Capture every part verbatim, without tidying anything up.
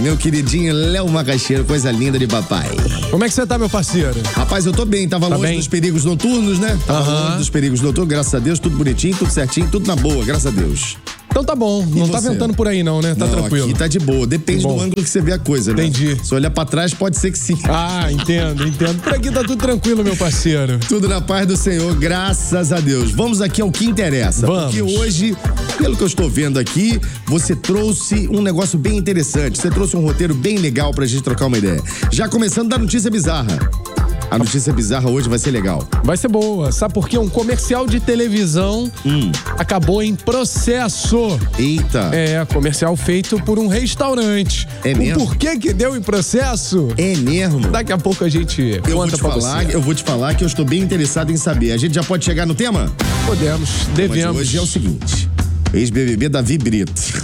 meu queridinho Léo Macaxeira, coisa linda de papai. Como é que você tá, meu parceiro? Rapaz, eu tô bem, tava Tá longe bem? dos perigos noturnos, né? Tava Aham. longe dos perigos noturnos, graças a Deus, tudo bonitinho, tudo certinho, tudo na boa, graças a Deus. Então tá bom, não tá você? ventando por aí não, né? Tá Não, tranquilo. aqui tá de boa, depende Bom. do ângulo que você vê a coisa, né? Entendi. Se olhar pra trás, pode ser que sim. Ah, entendo, entendo. Por aqui tá tudo tranquilo, meu parceiro. Tudo na paz do Senhor, graças a Deus. Vamos aqui ao que interessa. Vamos. Porque hoje, pelo que eu estou vendo aqui, você trouxe um negócio bem interessante. Você trouxe um roteiro bem legal pra gente trocar uma ideia. Já começando da notícia bizarra. A notícia bizarra hoje vai ser legal. Vai ser boa, sabe por quê? Um comercial de televisão Hum. acabou em processo. Eita. É, comercial feito por um restaurante. É mesmo? O porquê que deu em processo? É mesmo? Daqui a pouco a gente Eu vou conta te pra falar, você. eu vou te falar que eu estou bem interessado em saber. A gente já pode chegar no tema? Podemos, Mas devemos. hoje é o seguinte. Ex-B B B Davi Brito.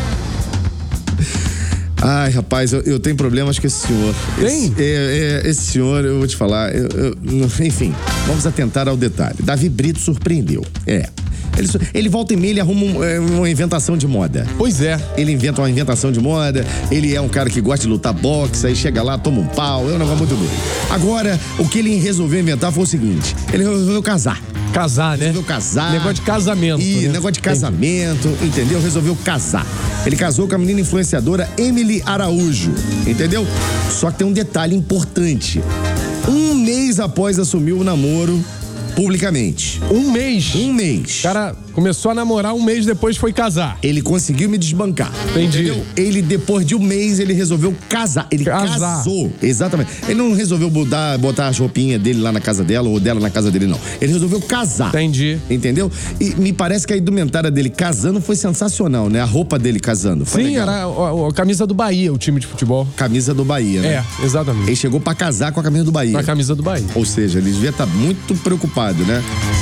Ai, rapaz, eu, eu tenho problemas com esse senhor. Tem? Esse, é, é, esse senhor, eu vou te falar, eu- eu- enfim, vamos atentar ao detalhe. Davi Brito surpreendeu. É. Ele, su- ele volta e meia, ele arruma um, é, uma inventação de moda. Pois é. Ele inventa uma inventação de moda, ele é um cara que gosta de lutar boxe, aí chega lá, toma um pau, é um negócio muito doido. Agora, o que ele resolveu inventar foi o seguinte: ele resolveu casar. Casar, né? Resolveu casar. Negócio de casamento. E né? negócio de casamento, entendeu? Resolveu casar. Ele casou com a menina influenciadora Emily Araújo, entendeu? Só que tem um detalhe importante. Um mês após assumir o namoro, publicamente. Um mês. Um mês. O cara começou a namorar, um mês depois foi casar. Ele conseguiu me desbancar. Entendi. Entendeu? Ele, depois de um mês, ele resolveu casar. Ele Casar. casou. Exatamente. Ele não resolveu botar, botar as roupinhas dele lá na casa dela ou dela na casa dele, não. Ele resolveu casar. Entendi. Entendeu? E me parece que a indumentária dele casando foi sensacional, né? A roupa dele casando. Foi Sim, legal. era a, a camisa do Bahia, o time de futebol. Camisa do Bahia, né? É, exatamente. Ele chegou pra casar com a camisa do Bahia. Na camisa do Bahia. Ou seja, ele devia estar muito preocupado, né?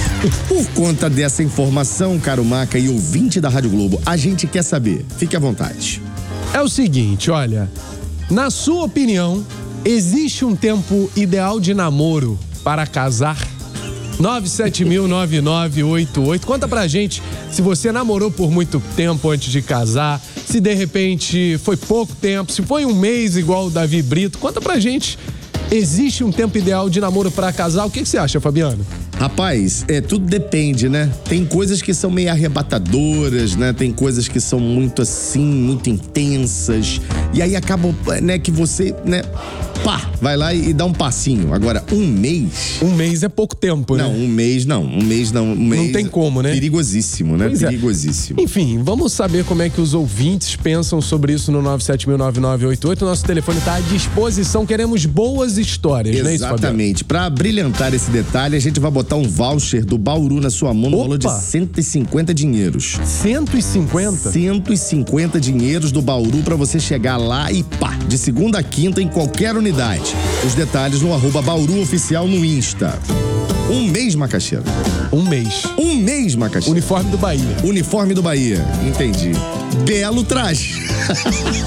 Por conta dessa informação, caro Maca e ouvinte da Rádio Globo, a gente quer saber. Fique à vontade. É o seguinte, olha. Na sua opinião, existe um tempo ideal de namoro para casar? nove sete mil, nove nove oito oito. Conta pra gente se você namorou por muito tempo antes de casar, se de repente foi pouco tempo, se foi um mês igual o Davi Brito. Conta pra gente. Existe um tempo ideal de namoro para casar? O que, que você acha, Fabiano? Rapaz, é, tudo depende, né? Tem coisas que são meio arrebatadoras, né? Tem coisas que são muito assim, muito intensas. E aí acaba, né, que você, né, pá, vai lá e, e dá um passinho. Agora, um mês... Um mês é pouco tempo, né? Não, um mês não. Um mês não. Um mês, Não tem como, né? Perigosíssimo, né? Pois é. Perigosíssimo. Enfim, vamos saber como é que os ouvintes pensam sobre isso no nove sete mil, nove nove oito oito. Nosso telefone está à disposição. Queremos boas histórias, não é isso, Fabiano? Exatamente. Pra brilhantar esse detalhe, a gente vai botar um voucher do Bauru na sua mão no Opa! valor de cento e cinquenta dinheiros. cento e cinquenta? cento e cinquenta dinheiros do Bauru pra você chegar lá e pá, de segunda a quinta em qualquer unidade. Os detalhes no arroba Bauru Oficial no Insta. Um mês, Macaxeira. Um mês. Um mês, Macaxeira. Uniforme do Bahia. Uniforme do Bahia. Entendi. Belo traje.